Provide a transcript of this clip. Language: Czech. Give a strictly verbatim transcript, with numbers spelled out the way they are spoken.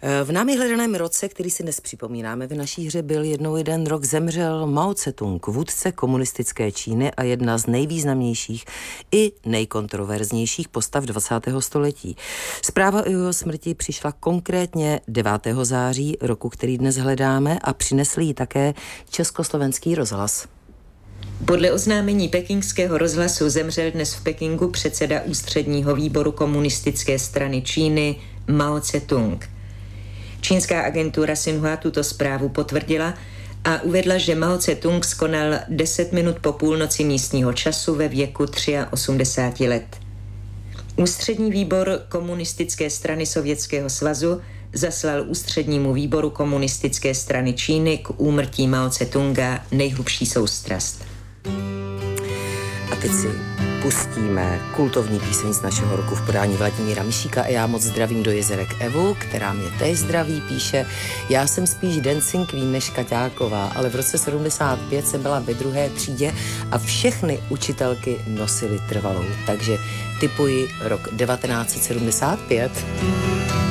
V námi hledaném roce, který si dnes připomínáme v naší hře, byl jednou jeden rok, zemřel Mao Tse-tung, vůdce komunistické Číny a jedna z nejvýznamnějších i nejkontroverznějších postav dvacátého století. Zpráva o jeho smrti přišla konkrétně devátého září roku, který dnes hledáme, a přinesl ji také Československý rozhlas. Podle oznámení pekingského rozhlasu zemřel dnes v Pekingu předseda ústředního výboru komunistické strany Číny Mao Tse-tung. Čínská agentura Xinhua tuto zprávu potvrdila a uvedla, že Mao Tse-tung skonal deset minut po půlnoci místního času ve věku osmdesáti tří let. Ústřední výbor komunistické strany Sovětského svazu zaslal ústřednímu výboru komunistické strany Číny k úmrtí Mao Tse-tunga nejhlubší soustrast. A teď si pustíme kultovní píseň z našeho roku v podání Vladimíra Mišíka a já moc zdravím do Jezerek Evu, která mě též zdraví, píše: já jsem spíš dancing queen než Kaťáková, ale v roce sedmdesát pět jsem byla ve druhé třídě a všechny učitelky nosily trvalou, takže tipuji rok devatenáct set sedmdesát pět.